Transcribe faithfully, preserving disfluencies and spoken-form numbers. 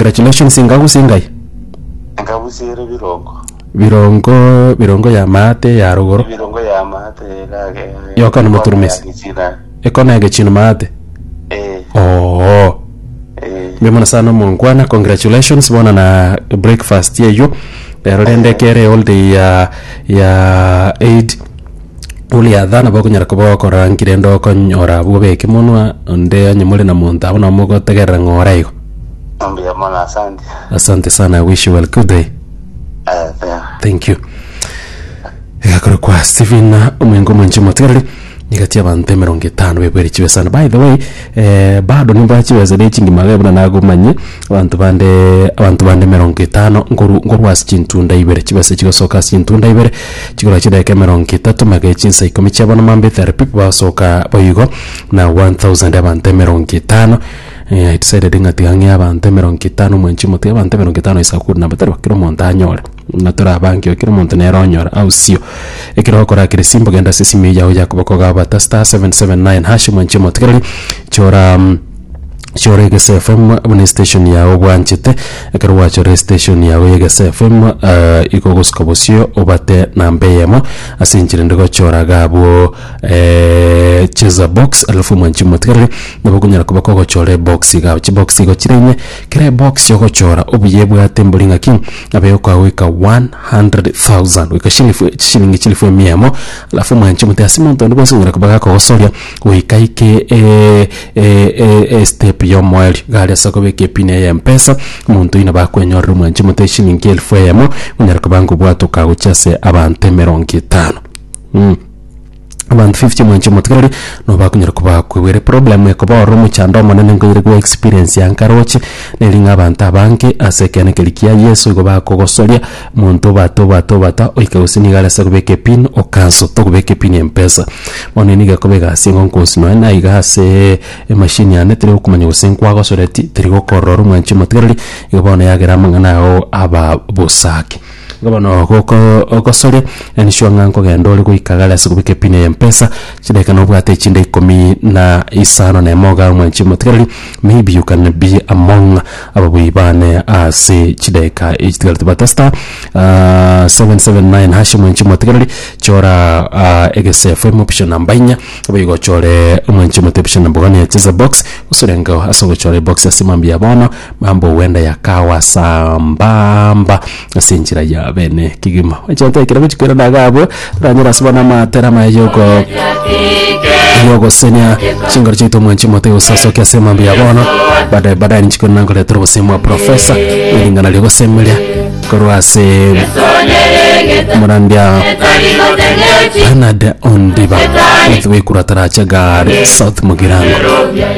congratulations ingagu singai ingagu sire birongo birongo birongo ya mate ya rugoro birongo ya mate kage yoka no muturumesi ekona ge chino mate eh oh eh memona sana mungwana congratulations bona na breakfast yeyo erende kere all the ya ya eight uli adhana bako nyara kubo kora nkirendo konyora bube kimunwa nde anyumule na muntu abona mugo tegera ngora iko ambia mona asante asante sana. I wish you well. Good day. uh, yeah. Thank you. Yakoro kwa Steven umwengo mwenchi motirali nikatia bante mirongo itano bebweri chiwe sana. By the way eh bado nimba chiwe zade chingi magabuna nago manye abantu bande abantu bande mirongo itano ngoru ngoru wasicintunda ibere chiwe se chigo soka cintunda ibere chigo chida ke mirongo itatu magachi sai komichi abana mambe therapy basoka boyigo na one thousand abante mirongo itano. Eh decided ngati angi abante mirongo itano mwenchi motia abante mirongo itano isakuru na batari bakiro montanyore natura banki okiro montenero onyora au sio ekiro kora kire simbo genda sisimi yawo yakuboko gabata star seven seven nine hash mwenchi motikali chora um, chora G S F M bune station yawo bwanchite ekiro wachore station yawo G S F M uh, iko goskobosio obate na mbeyemo asinchire ndiko chora gabo eh cheza box alafu mwenchi motikali nabokunyara kubako ko chore box ga box go chirenye kire box yo chora obuyebwe atembolinga king abeyo kwa wika one hundred thousand wika shilifu shilingi chilifu miamo alafu mwenchi mutia simonto ndo bose nyara kubaka ko soria wika ike eh eh eh step yo mwali gali sakobeke pine ya mpesa muntu ina bakwenyora mwenchi mutia shilingi elfu yamo nyara kubango bwato ka uchase abante mirongo itano mm abantu fifty mwenchi motikali no bakunyira kuba kwere problem yakoba romu chando monene ngoyire ku experience yankaroche nelinga abantu abanke asekene kelikia Yesu go bakogosoria muntu bato bato bata oika usinigala sakubeke pin o kanso tokubeke pin mpesa monene gakobega singo nkosino na igase e machine ya netre okumanya usenkwa gosoreti trigo kororo mwenchi motikali igobona yagera mangana o aba bosaki gabano koko okosore enishwa nganko gendole kuikagala sikubike pine ya mpesa chideka no bwate chinde ikomi na isano na moga mwenchi motikali maybe you can be among ababuibane as chideka ichideka batasta uh, seven seven nine hash mwenchi motikali chora uh, G S F M option nambainya abayigo chore mwenchi motivation nambogani ya cheza box usurengo asogo chore box asimambi ya bono mambo wenda yakawa sambamba asinchira ya bene kigima wachante kira bichikira nagabo ranyira subana matera mayoko yogo senya chingor chito mwenchi moteo soso kya sema mbia bono baadaye baadaye nchiko nango le trobo sema professor ilingana ligo semelia korwase murandia Canada on diva with we kuratara chagare South Mugirango